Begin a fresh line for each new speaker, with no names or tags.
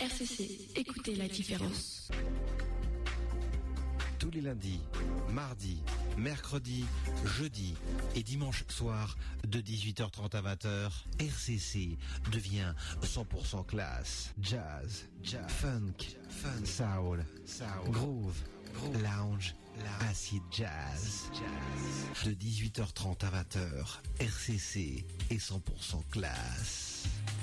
RCC, écoutez la différence.
Tous les lundis, mardis, mercredis, jeudis et dimanche soir de 18h30 à 20h, RCC devient 100% classe. Jazz, funk, soul, groove, lounge, acid jazz. De 18h30 à 20h, RCC est 100% classe.